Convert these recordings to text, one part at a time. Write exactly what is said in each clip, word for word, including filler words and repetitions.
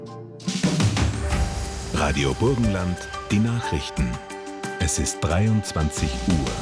Radio Burgenland, die Nachrichten. Es ist dreiundzwanzig Uhr.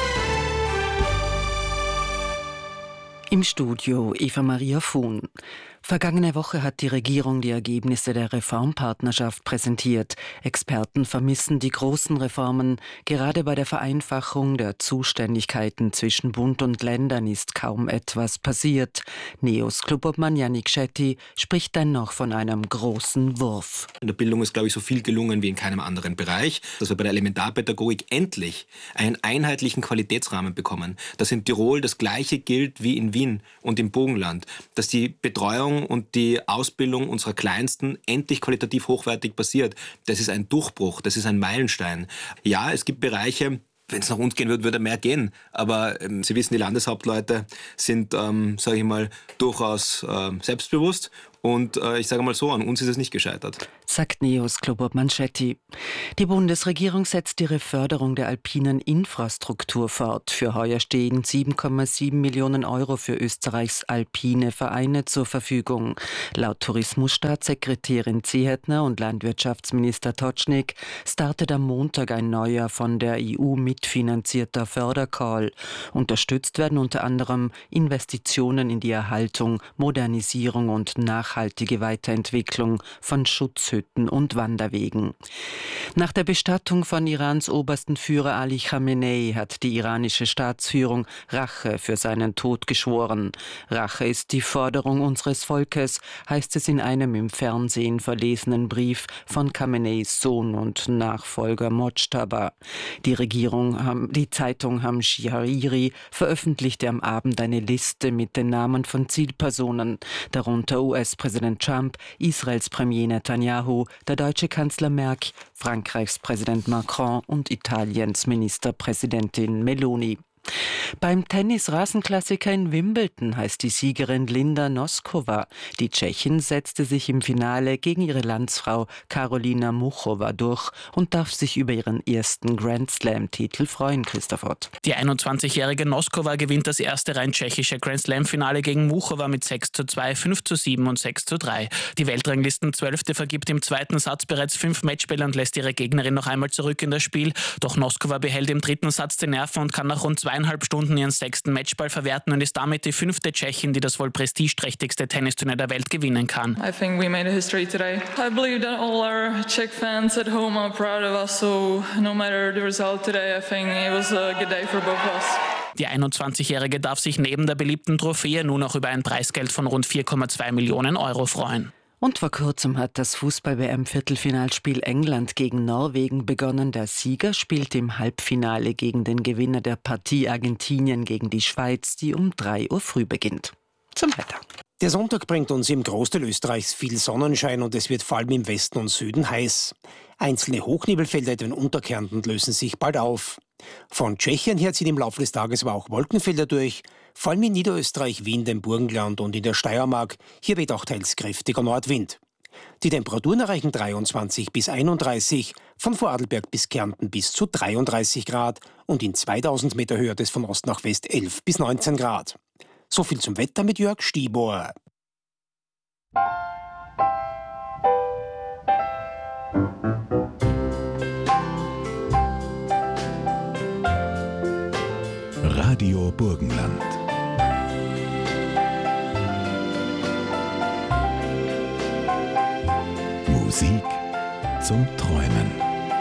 Im Studio Eva Maria Fuhn. Vergangene Woche hat die Regierung die Ergebnisse der Reformpartnerschaft präsentiert. Experten vermissen die großen Reformen. Gerade bei der Vereinfachung der Zuständigkeiten zwischen Bund und Ländern ist kaum etwas passiert. Neos Clubobmann Yannick Schetti spricht dennoch von einem großen Wurf. In der Bildung ist, glaube ich, so viel gelungen wie in keinem anderen Bereich, dass wir bei der Elementarpädagogik endlich einen einheitlichen Qualitätsrahmen bekommen. Dass in Tirol das Gleiche gilt wie in Wien und im Burgenland. Dass die Betreuung und die Ausbildung unserer Kleinsten endlich qualitativ hochwertig passiert. Das ist ein Durchbruch, das ist ein Meilenstein. Ja, es gibt Bereiche, wenn es nach uns gehen würde, würde mehr gehen. Aber ähm, Sie wissen, die Landeshauptleute sind, ähm, sage ich mal, durchaus ähm, selbstbewusst. Und äh, ich sage mal so, an uns ist es nicht gescheitert. Sagt Neos Clubobmann Schetti. Die Bundesregierung setzt ihre Förderung der alpinen Infrastruktur fort. Für heuer stehen sieben Komma sieben Millionen Euro für Österreichs alpine Vereine zur Verfügung. Laut Tourismusstaatssekretärin Zehetner und Landwirtschaftsminister Totschnig startet am Montag ein neuer von der E U mitfinanzierter Fördercall. Unterstützt werden unter anderem Investitionen in die Erhaltung, Modernisierung und Nachhaltigkeit. Nachhaltige Weiterentwicklung von Schutzhütten und Wanderwegen. Nach der Bestattung von Irans obersten Führer Ali Khamenei hat die iranische Staatsführung Rache für seinen Tod geschworen. Rache ist die Forderung unseres Volkes, heißt es in einem im Fernsehen verlesenen Brief von Khameneis Sohn und Nachfolger Mojtaba. Die Regierung, die Zeitung Hamshahiri veröffentlichte am Abend eine Liste mit den Namen von Zielpersonen, darunter U S-Präsident Trump, Israels Premier Netanyahu, der deutsche Kanzler Merkel, Frankreichs Präsident Macron und Italiens Ministerpräsidentin Meloni. Beim Tennis-Rasenklassiker in Wimbledon heißt die Siegerin Linda Noskova. Die Tschechin setzte sich im Finale gegen ihre Landsfrau Karolina Muchova durch und darf sich über ihren ersten Grand-Slam-Titel freuen, Christoph Ott. Die einundzwanzigjährige Noskova gewinnt das erste rein tschechische Grand-Slam-Finale gegen Muchova mit sechs zu zwei, fünf zu sieben und sechs zu drei. Die Weltranglisten-Zwölfte vergibt im zweiten Satz bereits fünf Matchbälle und lässt ihre Gegnerin noch einmal zurück in das Spiel. Doch Noskova behält im dritten Satz die Nerven und kann nach rund zweieinhalb Stunden ihren sechsten Matchball verwerten und ist damit die fünfte Tschechin, die das wohl prestigeträchtigste Tennisturnier der Welt gewinnen kann. I think we made a history today. I believe that all our Czech fans at home are proud of us, so no matter the result today, I think it was a good day for both of us. Die einundzwanzigjährige darf sich neben der beliebten Trophäe nun auch über ein Preisgeld von rund vier Komma zwei Millionen Euro freuen. Und vor kurzem hat das Fußball-W M-Viertelfinalspiel England gegen Norwegen begonnen. Der Sieger spielt im Halbfinale gegen den Gewinner der Partie Argentinien gegen die Schweiz, die um drei Uhr früh beginnt. Zum Wetter. Der Sonntag bringt uns im Großteil Österreichs viel Sonnenschein und es wird vor allem im Westen und Süden heiß. Einzelne Hochnebelfelder etwa in Unterkärnten lösen sich bald auf. Von Tschechien her ziehen im Laufe des Tages aber auch Wolkenfelder durch, vor allem in Niederösterreich, Wien, dem Burgenland und in der Steiermark. Hier weht auch teils kräftiger Nordwind. Die Temperaturen erreichen dreiundzwanzig bis einunddreißig, von Vorarlberg bis Kärnten bis zu dreiunddreißig Grad und in zweitausend Meter Höhe des von Ost nach West elf bis neunzehn Grad. So viel zum Wetter mit Jörg Stieber. Radio Burgenland. Musik zum Träumen.